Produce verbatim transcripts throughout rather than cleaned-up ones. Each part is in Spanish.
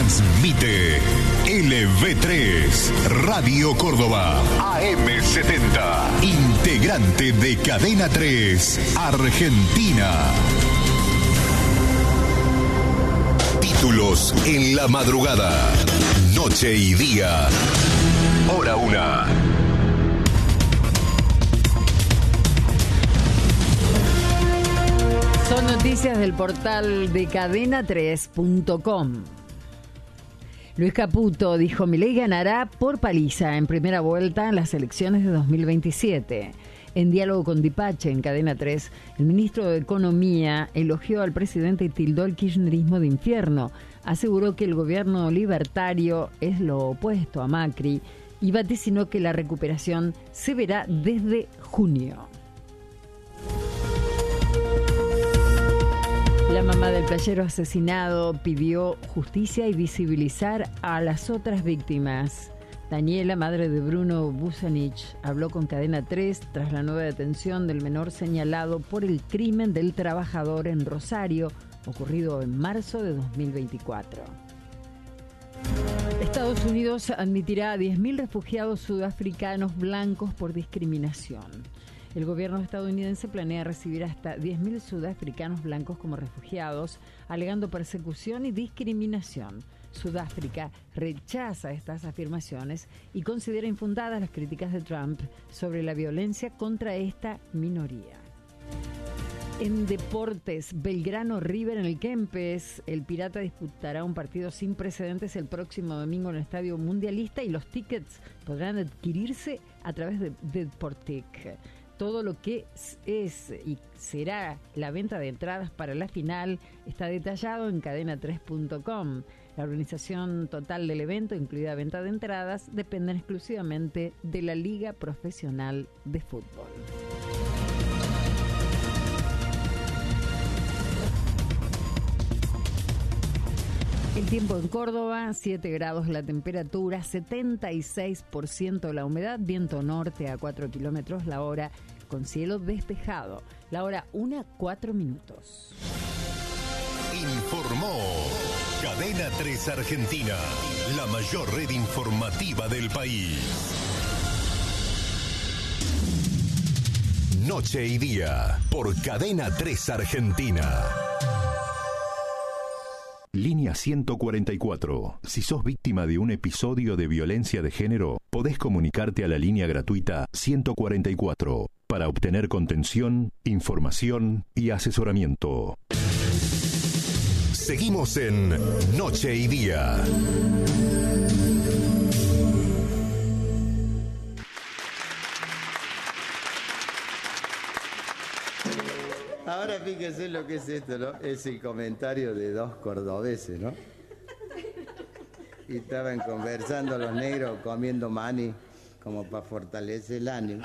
Transmite L V tres, Radio Córdoba, A M setenta, integrante de Cadena tres, Argentina. Títulos en la madrugada, noche y día, hora una. Son noticias del portal de cadena tres punto com. Luis Caputo dijo: Milei ganará por paliza en primera vuelta en las elecciones de dos mil veintisiete. En diálogo con Dipache en Cadena tres, el ministro de Economía elogió al presidente y tildó el kirchnerismo de infierno. Aseguró que el gobierno libertario es lo opuesto a Macri y vaticinó que la recuperación se verá desde junio. La mamá del playero asesinado pidió justicia y visibilizar a las otras víctimas. Daniela, madre de Bruno Busanich, habló con Cadena tres tras la nueva detención del menor señalado por el crimen del trabajador en Rosario, ocurrido en marzo de dos mil veinticuatro. Estados Unidos admitirá a diez mil refugiados sudafricanos blancos por discriminación. El gobierno estadounidense planea recibir hasta diez mil sudafricanos blancos como refugiados, alegando persecución y discriminación. Sudáfrica rechaza estas afirmaciones y considera infundadas las críticas de Trump sobre la violencia contra esta minoría. En deportes, Belgrano River en el Kempes. El Pirata disputará un partido sin precedentes el próximo domingo en el Estadio Mundialista y los tickets podrán adquirirse a través de Deportic. Todo lo que es y será la venta de entradas para la final está detallado en cadena tres punto com. La organización total del evento, incluida venta de entradas, dependen exclusivamente de la Liga Profesional de Fútbol. El tiempo en Córdoba, siete grados la temperatura, setenta y seis por ciento la humedad, viento norte a cuatro kilómetros la hora, con cielo despejado. La hora una, cuatro minutos. Informó Cadena tres Argentina, la mayor red informativa del país. Noche y día, por Cadena tres Argentina. Línea ciento cuarenta y cuatro. Si sos víctima de un episodio de violencia de género, podés comunicarte a la línea gratuita ciento cuarenta y cuatro para obtener contención, información y asesoramiento. Seguimos en Noche y Día. Ahora fíjese lo que es esto, ¿no? Es el comentario de dos cordobeses, ¿no? Y estaban conversando los negros comiendo maní como para fortalecer el ánimo.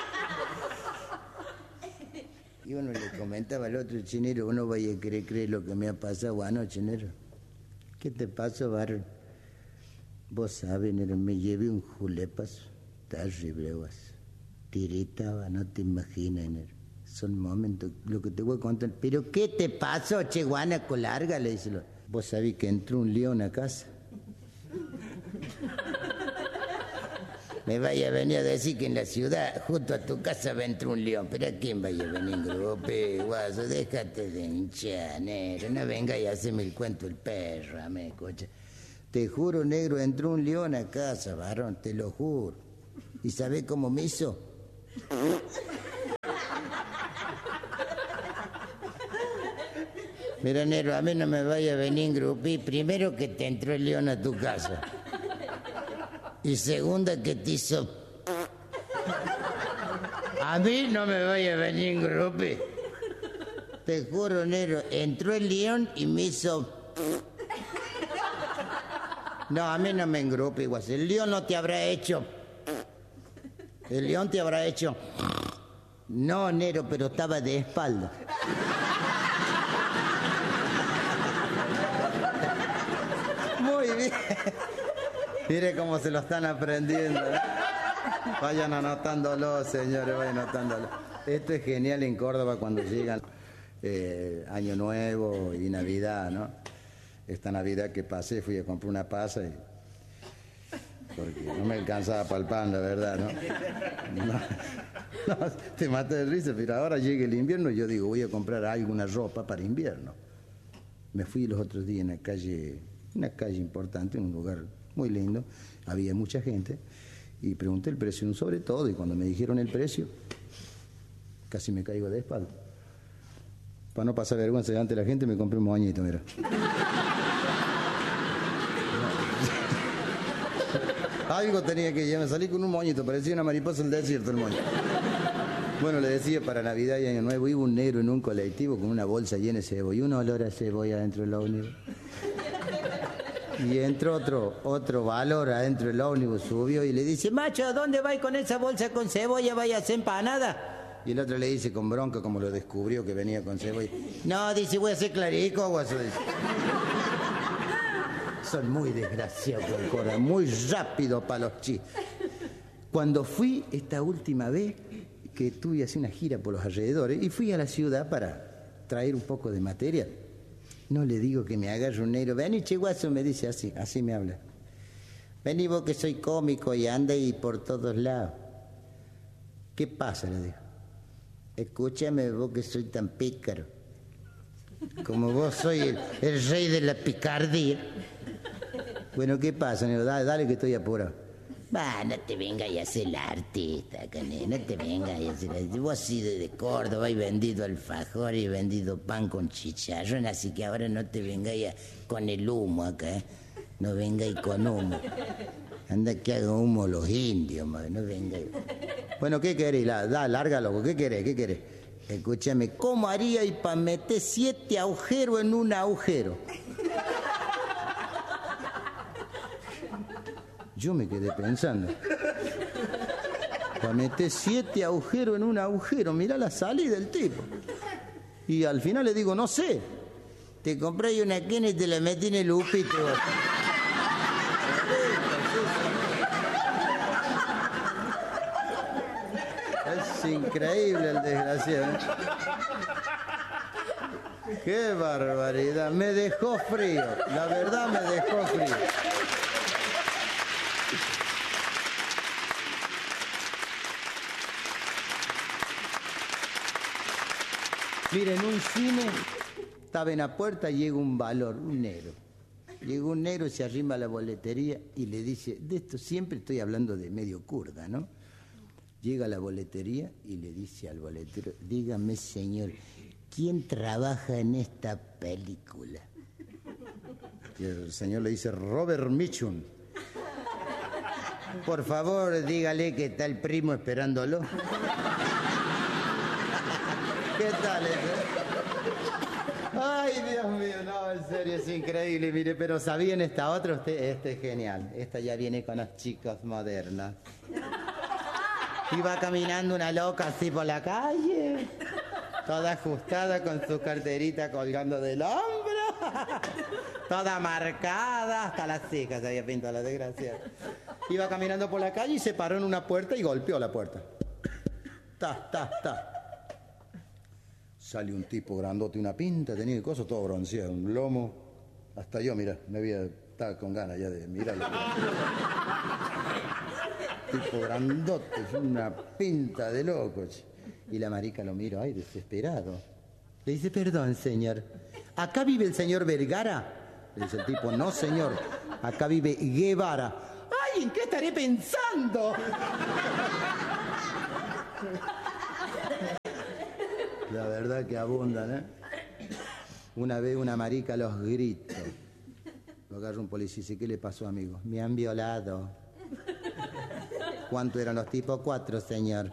Y uno le comentaba al otro: chinero, uno vaya a creer, creer lo que me ha pasado anoche, chinero. ¿Qué te pasó, varón? Vos sabés, nero, me llevé un julepazo terrible, vos. Tiritaba, no te imaginas, nero. Son momentos, lo que te voy a contar. ¿Pero qué te pasó, che, guanaco larga? Le dice. Vos sabés que entró un león a casa. Me vaya a venir a decir que en la ciudad, justo a tu casa, va a entrar un león. ¿Pero a quién vaya a venir, grupe, guaso? Déjate de hinchar, negro. No venga y haceme el cuento el perro, me cocha. Te juro, negro, entró un león a casa, varón, te lo juro. ¿Y sabés cómo me hizo? Mira, negro, a mí no me vaya a venir en grupí. Primero, que te entró el león a tu casa. Y segunda, que te hizo... A mí no me vaya a venir en grupí. Te juro, negro, entró el león y me hizo... No, a mí no me engrupe, igual. El león no te habrá hecho... El león te habrá hecho... No, negro, pero estaba de espalda. Muy bien. Mire cómo se lo están aprendiendo, ¿eh? Vayan anotándolo, señores, vayan anotándolo. Esto es genial en Córdoba cuando llegan eh, Año Nuevo y Navidad, ¿no? esta Navidad que pasé fui a comprar una pasa y... porque no me alcanzaba para el pan, la verdad, ¿no? No, no, te mata de risa, pero ahora llega el invierno y yo digo, voy a comprar alguna ropa para invierno. Me fui los otros días en la calle, una calle importante, en un lugar muy lindo, había mucha gente, y pregunté el precio de un sobre todo, y cuando me dijeron el precio, casi me caigo de espalda. Para no pasar vergüenza delante de la gente, me compré un moñito, mira. Algo tenía que llevar, salí con un moñito, parecía una mariposa del desierto el moño. Bueno, le decía, para Navidad y Año Nuevo, iba un negro en un colectivo con una bolsa llena de cebolla, y un olor a cebolla adentro del ómnibus. Y entró otro, otro valor adentro del ómnibus, subió y le dice, macho, ¿a dónde vais con esa bolsa con cebolla? ¿Vaya a hacer empanada? Y el otro le dice con bronca, como lo descubrió que venía con cebolla, no, dice, voy a hacer clarico, guaso. Son muy desgraciados, Cora, muy rápido para los chistes. Cuando fui esta última vez que tuve así una gira por los alrededores y fui a la ciudad para traer un poco de material, no le digo que me agarre un negro, vení, che guaso, me dice así, así me habla. Vení vos que soy cómico y anda y por todos lados. ¿Qué pasa? Le digo. Escúchame vos que soy tan pícaro. Como vos soy el, el rey de la picardía. Bueno, ¿qué pasa, negro? Dale, dale que estoy apurado. Va, no te vengas a hacer la artista, cané, no te vengas a hacer la... Vos has sido de Córdoba y vendido alfajor y vendido pan con chicharrón, así que ahora no te vengas con el humo acá, ¿eh? No vengáis con humo. Anda que haga humo los indios, madre, no vengáis. Bueno, ¿qué querés? La, da, larga, loco, ¿qué querés? ¿Qué querés? Escúchame, ¿cómo haría y para meter siete agujeros en un agujero? Yo me quedé pensando. Para meter siete agujeros en un agujero, mirá la salida del tipo. Y al final le digo, no sé. Te compré una quena y te la metí en el upito. Es increíble el desgraciado. Qué barbaridad. Me dejó frío. La verdad me dejó frío. Miren, en un cine estaba en la puerta y llega un valor, un negro. Llega un negro, se arrima a la boletería y le dice, de esto siempre estoy hablando de medio kurda, ¿no? Llega a la boletería y le dice al boletero, dígame señor, ¿quién trabaja en esta película? Y el señor le dice, Robert Mitchum. Por favor, dígale que está el primo esperándolo. ¿Qué tal eso? Ay, Dios mío, no, en serio, es increíble. Mire, pero ¿sabían esta otra? Este, este es genial. Esta ya viene con las chicas modernas. Iba caminando una loca así por la calle, toda ajustada con su carterita colgando del hombro, toda marcada, hasta las cejas se había pintado la desgracia. Iba caminando por la calle y se paró en una puerta y golpeó la puerta. Ta, ta, ta. Sale un tipo grandote, una pinta, tenía cosas todo bronceado, un lomo. Hasta yo, mira, me había estaba con ganas ya de mirarlo. Tipo grandote, una pinta de loco. Y la marica lo miro, ay, desesperado. Le dice, perdón, señor, ¿acá vive el señor Vergara? Le dice el tipo, no, señor, acá vive Guevara. Ay, ¿en qué estaré pensando? La verdad que abundan, ¿eh? Una vez una marica a los gritos. Lo agarra un policía y dice, ¿qué le pasó, amigo? Me han violado. ¿Cuánto eran los tipos? Cuatro, señor.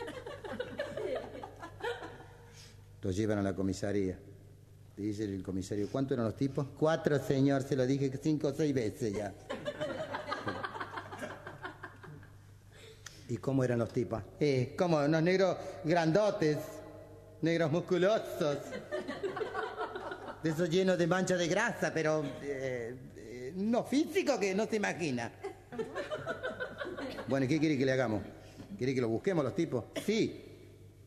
Los llevan a la comisaría. Le dice el comisario, ¿cuánto eran los tipos? Cuatro, señor, se lo dije cinco o seis veces ya. ¿Y cómo eran los tipos? Eh, como unos negros grandotes, negros musculosos, de esos llenos de manchas de grasa, pero eh, eh, no físico que no se imagina. Bueno, ¿qué quiere que le hagamos? ¿Quiere que lo busquemos los tipos? Sí.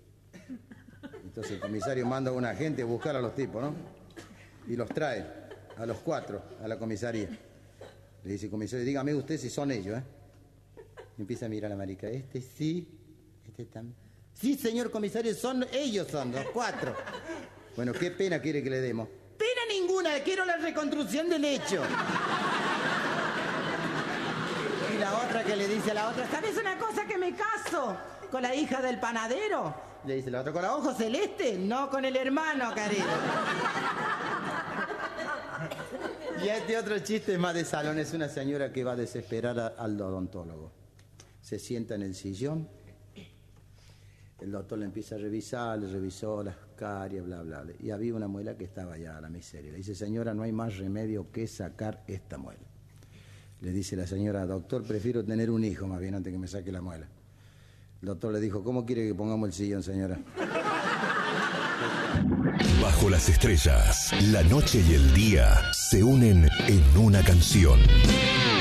Entonces el comisario manda a un agente a buscar a los tipos, ¿no? Y los trae. a los cuatro, a la comisaría. Le dice, comisario, dígame usted si son ellos, ¿eh? Y empieza a mirar a la marica. Este sí, este también. Sí, señor comisario, son ellos, son los cuatro. Bueno, ¿qué pena quiere que le demos? Pena ninguna, quiero la reconstrucción del hecho. Y la otra que le dice a la otra, ¿sabes una cosa que me caso con la hija del panadero? Le dice la otra, ¿con la ojo celeste? No, con el hermano, querido. Y este otro chiste es más de salón, es una señora que va a desesperar a, al odontólogo. Se sienta en el sillón, el doctor le empieza a revisar, le revisó las caries, bla, bla, bla. Y había una muela que estaba ya a la miseria. Le dice, señora, no hay más remedio que sacar esta muela. Le dice la señora, doctor, prefiero tener un hijo más bien antes que me saque la muela. El doctor le dijo, ¿cómo quiere que pongamos el sillón, señora? Bajo las estrellas, la noche y el día se unen en una canción.